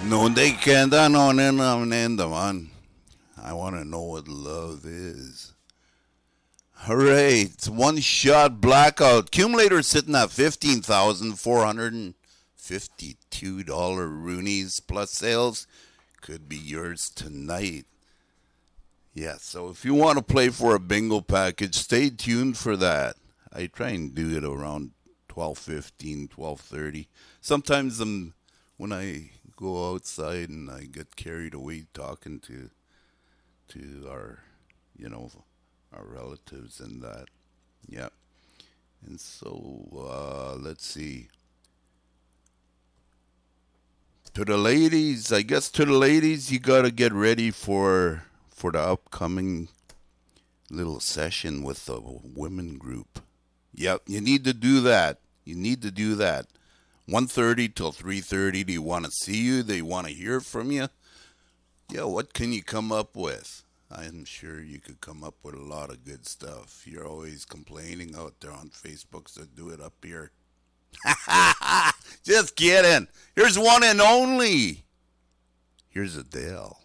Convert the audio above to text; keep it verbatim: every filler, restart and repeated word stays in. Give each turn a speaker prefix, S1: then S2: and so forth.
S1: No te queda no nena man. I want to know what love is. All right, it's one shot blackout. Accumulator sitting at fifteen thousand four hundred fifty-two dollar Roonies plus sales. Could be yours tonight. Yeah, so if you want to play for a bingo package, stay tuned for that. I try and do it around twelve fifteen, twelve thirty. Sometimes I'm, when I go outside and I get carried away talking to to our, you know, our relatives and that. Yeah. And so, uh, let's see. To the ladies, I guess to the ladies, you got to get ready for for the upcoming little session with the women group. Yep, you need to do that. You need to do that. one thirty till three thirty. Do you want to see you? They want to hear from you? Yeah, what can you come up with? I'm sure you could come up with a lot of good stuff. You're always complaining out there on Facebook, so do it up here. Just kidding. Here's one and only. Here's Adele.